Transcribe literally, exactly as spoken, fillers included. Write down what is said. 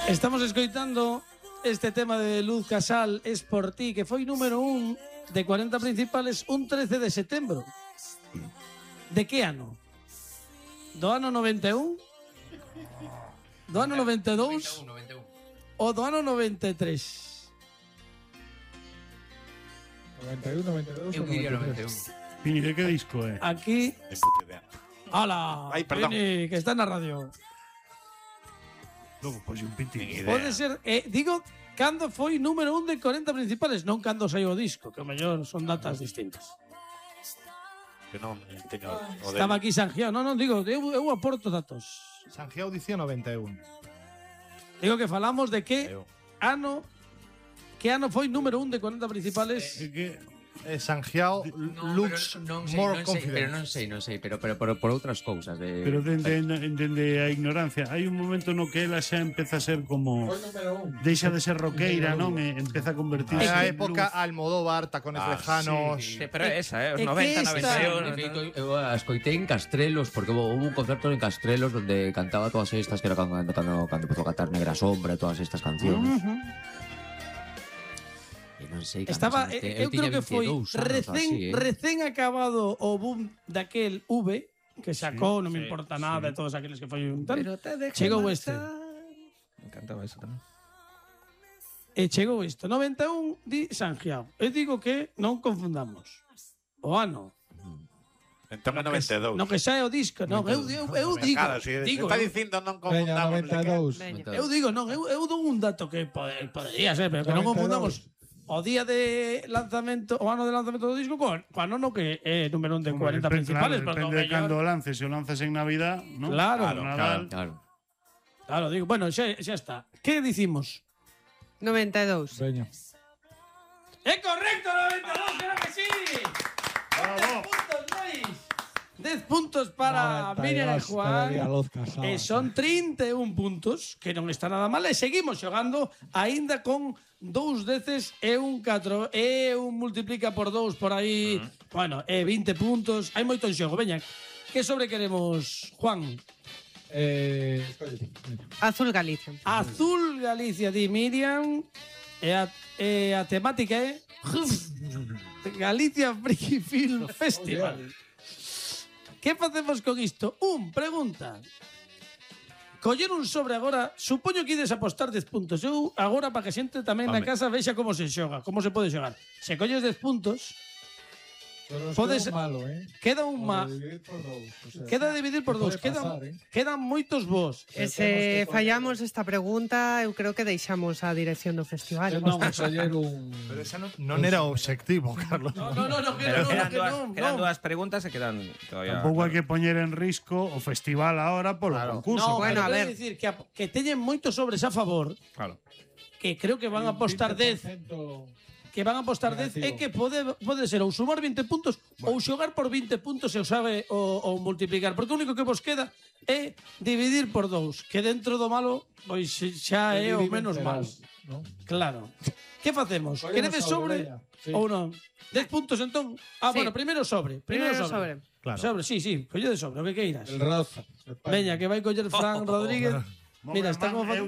Estamos escoitando este tema de Luz Casal, Es por ti, que foi número un de cuarenta principales un trece de setembro. De que ano? Do ano noventa e un? Do ano noventa e dous? O do ano noventa e tres? noventa e un, noventa e dous Eu diría noventa e un. Pini, de que disco é? Aquí... Hola, Ay, perdón. Pini, que está na radio. Logo, pois un piti. Pode ser, eh, digo, cando foi número un de cuarenta principales, non cando saiu o disco, que o mellor son datas distintas. Que non teño o Estaba de... aquí Sangiao, non, non, digo, eu, eu aporto datos. Sangiao dicía noventa e un. Digo que falamos de que Eu. ano que ano foi número un de cuarenta principales. É que Eh, Sangiao No, looks pero non sei, more non sei, confident. pero non sei, non sei, pero pero por, por outras cousas de Pero dende, dende a ignorancia hai un momento no que ela xa empeza a ser como deixa de ser roqueira, non? E empeza a convertirse En a en época blues. Almodóvar, Tacones Ah, Lejanos. sí. Sí, pero é esa, É eh, os que noventa, esta- noventa e un. En fin, eu a escoitei en Castrelos porque houve un concerto en Castrelos donde cantaba todas estas que era cando cando, cando empezou a cantar Negra Sombra e todas estas cancións. E non sei cantos Estaba, anos eh, te- eu tiña creo que foi veintidous anos, recén, así, eh. recén acabado o boom daquel V que sacou, non me sí, importa nada, de todos aqueles que foi un tal. Pero te dejé Chegou marchar. este. Me encantaba eso tamén. E chegou isto, noventa e un di Sangiao. Eu digo que non confundamos o ano. Entón é noventa e dous. Non que xa é o disco, non, eu, eu, eu digo, Claro, si digo, está eu, dicindo non Veña, confundamos. noventa e dous. eu digo, non, eu, eu dou un dato que pode, podería ser, pero que non noventa e dous. confundamos o día de lanzamento, o ano de lanzamento do disco con, con ano no que é número un de Hombre, cuarenta depende- principales, claro, porque o depende de cando o mellor, lances, se o lanzas en Navidad, non? Claro, Claro, Nadal. Claro. claro, digo, bueno, xa, xa está. Que dicimos? noventa e dous. Veña. ¡Es correcto, noventa y dos! ¡Claro que sí! Bravo. diez puntos, Lois. diez puntos para Miriam e Juan. E son trinta e un puntos, que non está nada mal. E seguimos xogando aínda con dous deces e un catro. E un multiplica por dous por aí. Bueno, e vinte puntos. Hai moito en xogo. Veña, que sobre queremos, Juan? Eh, escolle. Azul Galicia. Azul Galicia di Miriam. E a, e a temática é Galicia Friki Film Festival. Que facemos con isto? Un, pregunta. Coller un sobre agora, supoño que ides apostar dez puntos. Eu agora para que a xente tamén na Home. casa vexa como se xoga, como se pode xogar. Se colles dez puntos, Podes- malo, eh? queda un ma... Dividir por dous, o sea, Queda dividir por que dous, pode quedan, pasar, eh? quedan moitos vos. E se fallamos esta pregunta, eu creo que deixamos a dirección do festival. Temos que coller un... Pero esa non, non era o obxectivo, Carlos. No, no, no, no, que Pero no, quedan, que dúas, non, quedan non. dúas preguntas e quedan todavía. Tampouco hai que poñer en risco o festival ahora polo Claro. concurso. No, Bueno, pero a quero ver. dicir que, a- que teñen moitos sobres a favor, Claro. que creo que van a apostar dez, que van a apostar dez, Negativo. é que pode, pode ser ou sumar vinte puntos ou xogar por vinte puntos se o sabe o, o multiplicar, porque o único que vos queda é dividir por dous, que dentro do malo pois xa é o menos mal. ¿no? Claro. Que facemos? Collemos Queredes sobre sobre, veña. Sí. ou non? dez puntos entón? Ah, Sí. bueno, primeiro sobre, primeiro, Primeiro sobre. sobre. Claro. Sobre, sí, sí, colle de sobre, o que queiras. El Raza. Veña, que vai coller Fran Rodríguez. Mira, está como... Eu